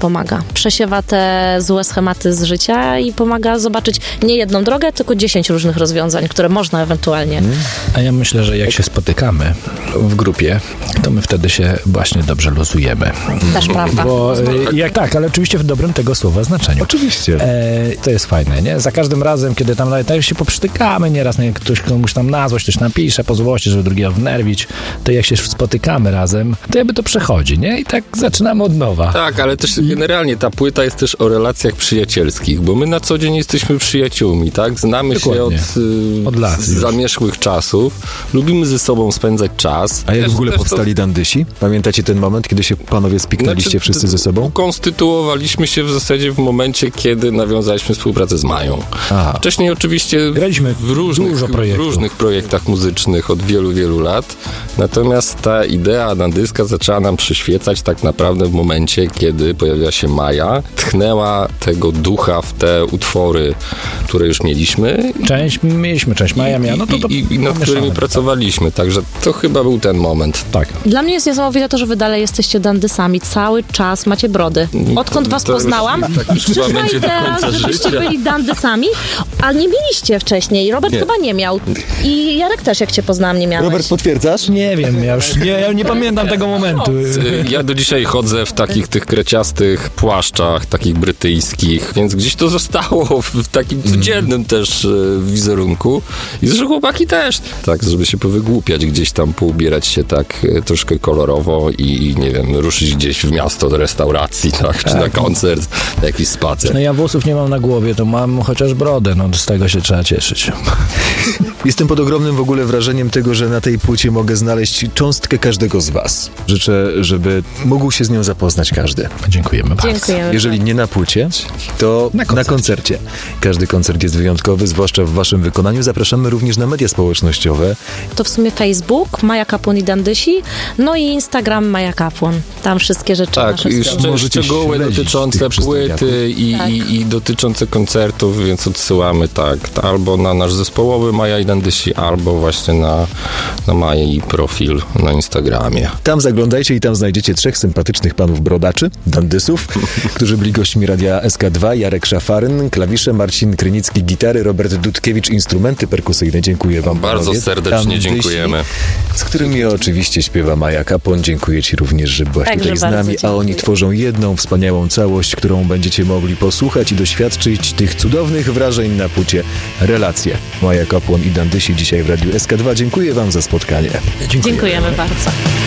pomaga. Przesiewa te złe schematy z życia i pomaga zobaczyć nie jedną drogę, tylko 10 różnych rozwiązań, które można ewentualnie. A ja myślę, że jak się spotykamy w grupie, to my wtedy się właśnie dobrze luzujemy. Też prawda. Bo tak, ale oczywiście w dobrym tego słowa znaczeniu. Oczywiście. To jest fajne, nie? Za każdym razem, kiedy tam nawet się poprztykamy nieraz, nie? Ktoś komuś tam na złość, ktoś napisze po złości, żeby drugiego wnerwić, to jak się spotykamy razem, to jakby to przechodzi, nie? I tak zaczynamy od nowa. Tak, ale też generalnie ta płyta jest też o relacjach przyjacielskich, bo my na co dzień jesteśmy przyjaciółmi, tak? Znamy Dokładnie. się od lat z już. zamierzchłych czasów, lubimy ze sobą spędzać czas. A jak w ogóle Też powstali Dandysi? Pamiętacie ten moment, kiedy się panowie spiknęliście wszyscy ze sobą? Konstytuowaliśmy się w zasadzie w momencie, kiedy nawiązaliśmy współpracę z Mają. Aha. Wcześniej oczywiście Graliśmy w różnych projektach muzycznych od wielu, wielu lat. Natomiast ta idea Dandyska zaczęła nam przyświecać tak naprawdę w momencie, kiedy pojawiła się Maja. Tchnęła tego ducha w te utwory, które już mieliśmy. Część Maja miała, no to I nad którymi pracowaliśmy. Także to chyba był ten moment. Tak. Dla mnie jest niesamowite to, że wy dalej jesteście dandysami. Cały czas macie brody. Odkąd was To już poznałam, tak już chyba przyszła będzie do idea, końca żebyście życia. byli dandysami, a nie mieliście wcześniej. Robert chyba nie miał. I Jarek też, jak cię poznałam, nie miałeś. Robert, potwierdzasz? Nie wiem, ja nie pamiętam tego momentu. Ja do dzisiaj chodzę w takich tych kreciastych płaszczach, takich brytyjskich, więc gdzieś to zostało w takim codziennym też wizerunku. I zresztą chłopaki też. Tak, żeby się powygłupiać gdzieś tam, poubierać się tak troszkę kolorowo i nie wiem, ruszyć gdzieś w miasto do restauracji, tak, czy na koncert, na jakiś spacer. No ja włosów nie mam na głowie, to mam chociaż brodę, no z tego się trzeba cieszyć. Jestem pod ogromnym w ogóle wrażeniem tego, że na tej płycie mogę znaleźć cząstkę każdego z was. Życzę, żeby mógł się z nią zapoznać każdy. Dziękujemy bardzo. Dziękujemy. Jeżeli nie na płycie, to na koncercie. Każdy koncert jest wyjątkowy, zwłaszcza w waszym wykonaniu. Zapraszamy również na media społecznościowe. To w sumie Facebook, Maja Kapłon i Dandysi, no i Instagram Maja Kapłon. Tam wszystkie rzeczy Tak, nasze i są. Możecie szczegóły śledzić dotyczące tych płyty i dotyczące koncertów, więc odsyłamy albo na nasz zespołowy Maja i Dandysi, albo właśnie na Maji profil na Instagramie. Tam zaglądajcie i tam znajdziecie 3 sympatycznych panów brodaczy, dandysów, którzy byli gośćmi Radia SK2. Jarek Szafaryn, klawisze, Marcin Krynicki, gitary, Robert Dudkiewicz, instrumenty perkusyjne. Dziękuję wam Bardzo panowie. serdecznie Dandysi, dziękujemy. z którymi oczywiście śpiewa Maja Kapłon. Dziękuję ci również, że byłaś Także tutaj z bardzo nami, a dziękuję. oni tworzą jedną wspaniałą całość, którą będziecie mogli posłuchać i doświadczyć tych cudownych wrażeń na płycie Relacje. Maja Kapłon i Dandysi dzisiaj w Radiu SK2. Dziękuję wam za spotkanie. Dziękujemy bardzo.